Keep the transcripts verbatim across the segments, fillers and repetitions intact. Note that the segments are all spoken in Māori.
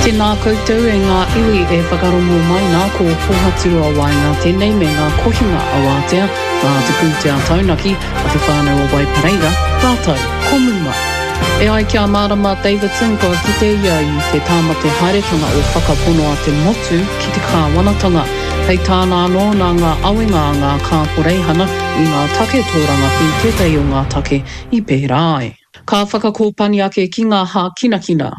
Tēnā koutou e ngā iwi e whakarongo mai nā ko pōhatiru a wainga tēnei me ngā kohinga a wātea, ngā te pūtea taunaki a te whānau a Waipareira, rātou, komuma. E ai kia mārama Davidson ko ki te ia i te tāmate haeretanga o whakapono a te motu ki te kāwanatanga. Hei tāna anō nā ngā awenga a ngā kāporeihana i ngā take tōranga pi tētai o ngā take i pērā ai. Ka whakakōpani ake ki ngā hā kinakina.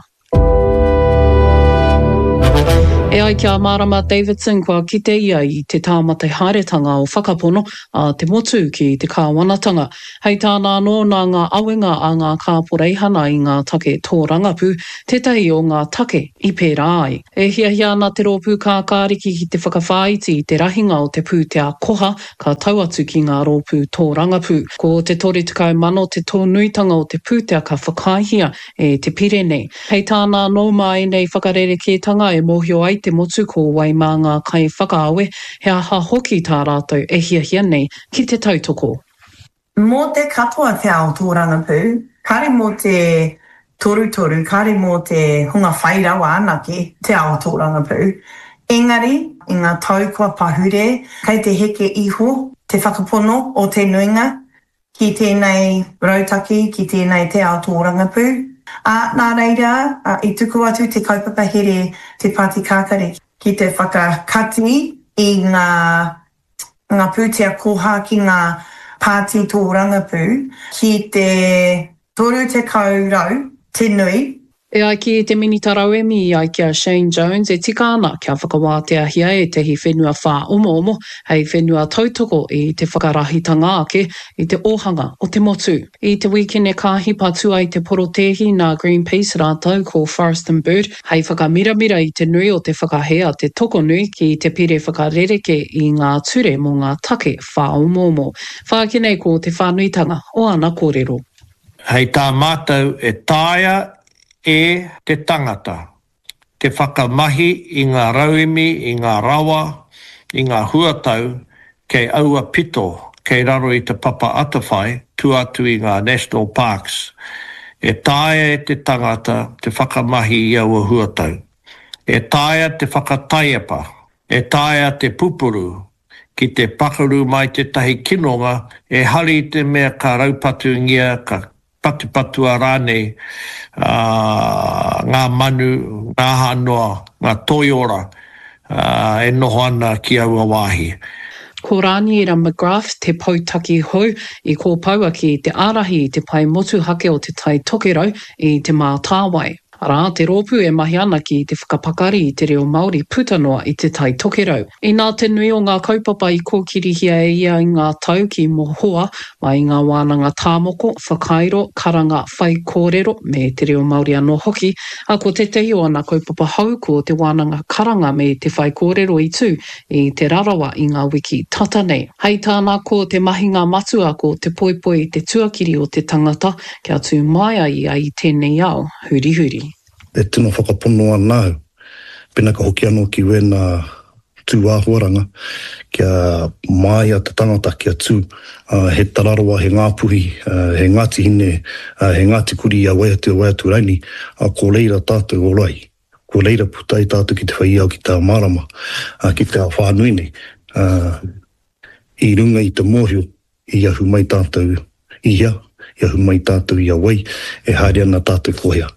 E ai kia mārama Davidson kua kite ia i te tāmate haeretanga o whakapono a te motu ki te kāwanatanga. Hei tāna anō nā ngā awenga a ngā kāporeihana i ngā take tōrangapu, tētahi o ngā take i pērā ai. E hiahia ana te rōpū kā kāriki ki te whakawhāiti i te rahinga o te pūtea koha ka tau atu ki ngā rōpū tōrangapu. Ko te tori tukau mano te tōnuitanga o te pūtea ka whakaihia e te Pirene. Hei tāna anō mai nei whakarerekētanga e mōhio ai te motu ko wai mā ngā kai whakaawe, he aha hoki tā rātou e hiahia nei ki te tautoko. Mō te katoa te ao tōrangapū, kare mō te toru-toru, kare mō te hunga whairawa anake te ao tōrangapū. Engari, i ngā tau kua pahure, kei te heke iho, te whakapono o te nuinga, ki tēnei rautaki, ki tēnei te ao tōrangapū. A nā reira, a, i tuku atu te kaupapa here te Pāti Kākare ki te whakakati i ngā, ngā pūtea koha ki ngā Pāti tōrangapū ki te toru te kaurau, te nui. E ai ki te minitaraemi i ai kia Shane Jones e tika ana kia whakawātea hia e tehi whenua whā omo omo hei whenua tautoko i te whakarahitanga ake i te ohanga o te motu. I te weekend e kāhi patu ai te porotehi nā Greenpeace rātau ko Forest and Bird hei whakamiramira i te nui o te whakahea te toko nui ki te pire whakarereke i ngā ture mō ngā take whā omo omo. Whākinei ko te whānuitanga o ana kōrero. Hei tā mātou e tāia e te tangata, te whakamahi i ngā rauemi, i ngā rawa, i ngā huatau, kei aua pito, kei raro i te papa atawhai, tu atu i ngā National Parks. E tāia e te tangata, te whakamahi i aua huatau. E tāia te whakataiapa, e tāia te pupuru, ki te pakaru mai te tahi kinonga, e hari te mea ka raupatu ngia, ka patu-patu a rānei, uh, ngā manu, ngā hanoa, ngā toiora, uh, e noho ana ki aua wāhi. Ko Rani Ira McGrath te pautaki hou i ko paua ki te arahi i te pai motu hake o te tai tokerau i te mā tāwai. Arā, te rōpū e mahi ana ki te whakapakari i te reo Māori putanoa i te tai tokerau. I nā te nui o ngā kaupapa i kōkirihia e ia i ngā tau ki mohoa, mai ngā wānanga tāmoko, whakairo, karanga, whai kōrero, me te reo Māori anō hoki, a ko te tehi o ana kaupapa hau ko te wānanga karanga me te whai kōrero i tū i te rarawa i ngā wiki tata nei. Hei tāna ko te mahinga matua ko te poipoi i te tuakiri o te tangata, kia tū mai ai ai tēnei ao, huri huri. E tino whakapono anau. Pena ka hoki anō ki wena tū āhuaranga, kia mai a te tangata kia tū. Uh, he tararoa, he ngāpuhi, uh, he ngāti hine, uh, he ngāti kuri a waiatu a waiatu raini, a ko leira tātou o rai. Ko leira putai tātou ki te whaiau ki tā marama, uh, ki te whānuine. Uh, I runga i te mōhio, i ahu mai tātou i ia, i ahu mai tātou i a wai, e haere ana tātou kohea.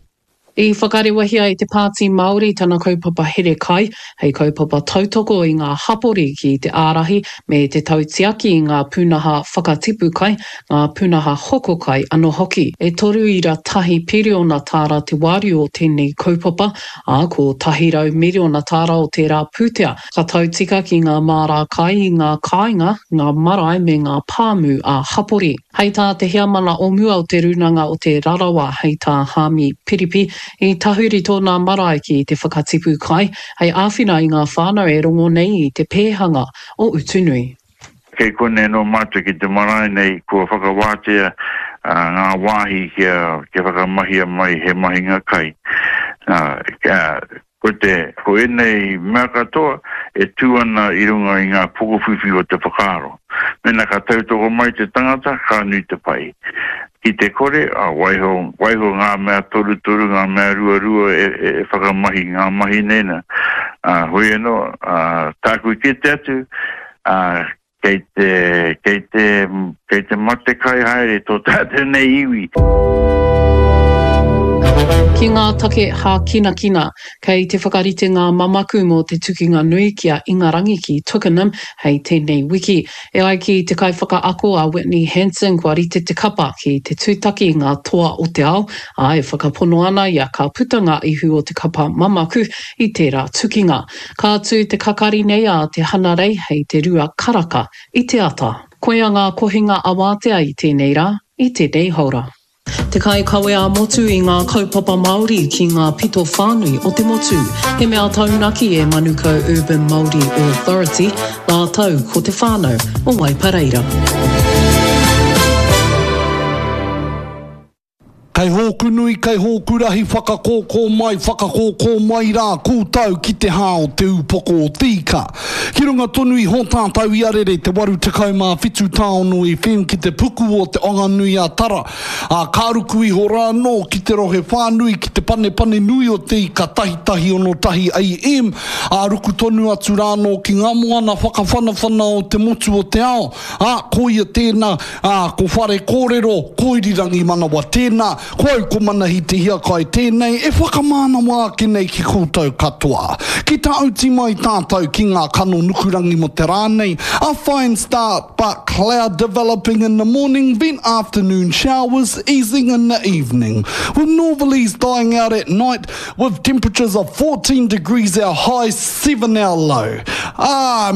I whakarewahia i te Pāti Māori tana kaupapa here kai, hei kaupapa tautoko i ngā hapori ki te ārahi me te tautiaki i ngā pūnaha whakatipu kai, ngā pūnaha hoko kai anō hoki. E toru i ra tahi piriona tāra te wāri o tēnei kaupapa, a ko tahirau miriona tāra o te rā pūtea. Ka tautika ki ngā mārā kai i ngā kāinga, ngā marae me ngā pāmu a hapori. Hei tā te hiamana o mua o te runanga o te rarawa hei tā hami piripi, i tahuri tōna marae ki te whakatipu kai, hei āwhina i ngā whānau e rongo nei i te pēhanga o utunui. Kei kone no mātua ki te marae nei kua whakawātea uh, ngā wāhi kia, kia whakamahia mai he mahinga kai. Uh, kia, ko te, ko enei mea katoa e tūana i runga i ngā pukuwhiwhi o te whakaaro. Mena ka tautoko mai te tangata, ka nui te pai. ki te kore, a waiho, waiho ngā mea toru toru, ngā mea rua rua e, e, e whakamahi, ngā mahi nena. Uh, hoi anō, uh, tāku ki te atu, uh, kei te, kei te, kei te mate kai haere tō tātou nei iwi. Ki ngā take hā kina kina, kei te whakarite ngā mamaku mō te tukinga nui kia Ingarangi ki Twickenham hei tēnei wiki. E ai ki te kai whakaako a Whitney Hanson kua rite te kapa ki te tūtaki ngā toa o te ao, a e whakapono ana ia ka puta ngā ihu o te kapa mamaku i tērā tukinga. Ka tū te kakari nei a te hanarei hei te rua karaka i te ata. Koea ngā kohinga awātea i tēnei rā, i tēnei haura. Te kai kawe a motu i ngā kaupapa Māori ki ngā pito whānui o te motu. He mea taunaki e Manukau Urban Māori Authority, nā tau ko te whānau o Waipareira. Kei hōku nui, kei hōku rahi, whakakōkō mai, whakakōkō mai rā, kūtau ki te hao te upoko o tika. Ki runga tonu i hō tātau i arere te waru te kaumā whitu tāono i whenu ki te puku o te onga nui a tara. A kāruku i ho rāno ki te rohe whānui, ki te pane pane nui o te ika tahi tahi ono tahi A M. A ruku tonu atu rāno ki ngā moana whakawhanawhana o te motu o te ao. A koia tēnā, a ko whare kōrero, koirirangi manawa tēnā. Koau ko manahi te hia kai tēnei, e whakamāna wā ki nei ki koutou katoa. Ki ta auti mai tātou ki ngā kano nukurangi mo te rānei, a fine start but cloud developing in the morning, then afternoon showers easing in the evening. With northerlies dying out at night, with temperatures of fourteen degrees our high, seven our low. Ah,